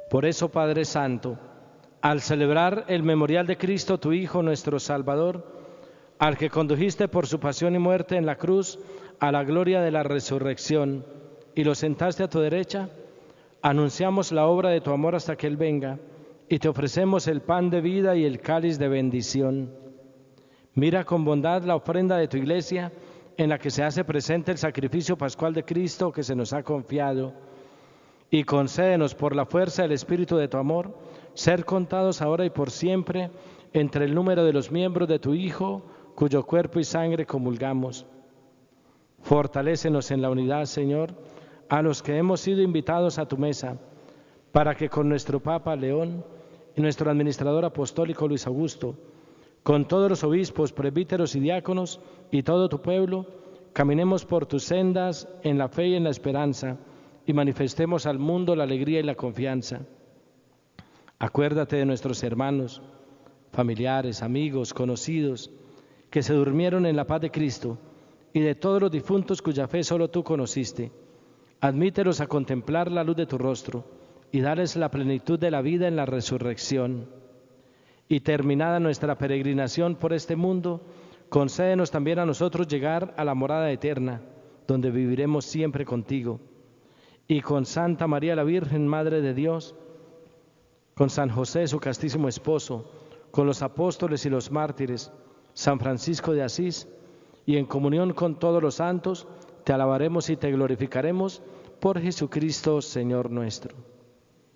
Por eso, Padre Santo, al celebrar el memorial de Cristo, tu Hijo, nuestro Salvador, al que condujiste por su pasión y muerte en la cruz a la gloria de la resurrección y lo sentaste a tu derecha, anunciamos la obra de tu amor hasta que Él venga y te ofrecemos el pan de vida y el cáliz de bendición. Mira con bondad la ofrenda de tu Iglesia, en la que se hace presente el sacrificio pascual de Cristo que se nos ha confiado, y concédenos por la fuerza del Espíritu de tu amor, ser contados ahora y por siempre entre el número de los miembros de tu Hijo, cuyo cuerpo y sangre comulgamos. Fortalécenos en la unidad, Señor, a los que hemos sido invitados a tu mesa, para que con nuestro Papa León y nuestro administrador apostólico Luis Augusto, con todos los obispos, presbíteros y diáconos y todo tu pueblo, caminemos por tus sendas en la fe y en la esperanza y manifestemos al mundo la alegría y la confianza. Acuérdate de nuestros hermanos, familiares, amigos, conocidos, que se durmieron en la paz de Cristo, y de todos los difuntos cuya fe solo tú conociste. Admítelos a contemplar la luz de tu rostro y dales la plenitud de la vida en la resurrección. Y terminada nuestra peregrinación por este mundo, concédenos también a nosotros llegar a la morada eterna, donde viviremos siempre contigo. Y con Santa María la Virgen, Madre de Dios, con San José, su castísimo esposo, con los apóstoles y los mártires, San Francisco de Asís, y en comunión con todos los santos, te alabaremos y te glorificaremos por Jesucristo, Señor nuestro.